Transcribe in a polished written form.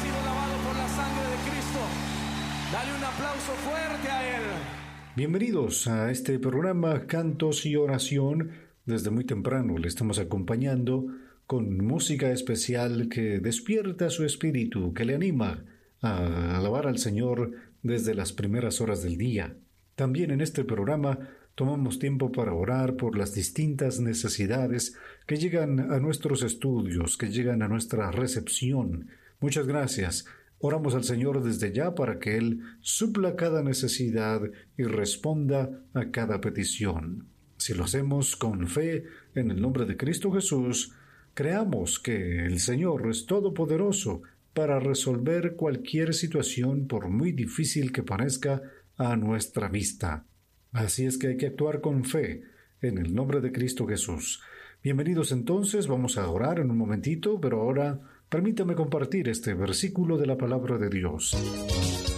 sido lavado por la sangre de Cristo. Dale un aplauso fuerte a Él. Bienvenidos a este programa Cantos y Oración. Desde muy temprano le estamos acompañando con música especial que despierta su espíritu, que le anima a alabar al Señor desde las primeras horas del día. También en este programa tomamos tiempo para orar por las distintas necesidades que llegan a nuestros estudios, que llegan a nuestra recepción. Muchas gracias. Oramos al Señor desde ya para que Él supla cada necesidad y responda a cada petición. Si lo hacemos con fe en el nombre de Cristo Jesús, creamos que el Señor es todopoderoso para resolver cualquier situación por muy difícil que parezca a nuestra vista. Así es que hay que actuar con fe en el nombre de Cristo Jesús. Bienvenidos entonces, vamos a orar en un momentito, pero ahora permítame compartir este versículo de la palabra de Dios.